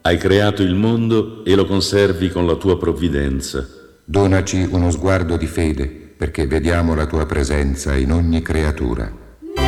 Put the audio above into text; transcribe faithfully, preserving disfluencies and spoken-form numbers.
Hai creato il mondo e lo conservi con la tua provvidenza. Donaci uno sguardo di fede, perché vediamo la tua presenza in ogni creatura.